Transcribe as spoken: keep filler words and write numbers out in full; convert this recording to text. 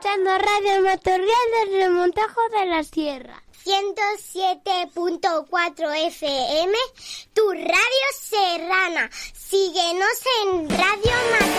escuchando Radio Matorral del Remontajo de la Sierra. ciento siete punto cuatro F M, tu radio serrana. Síguenos en Radio Matorral.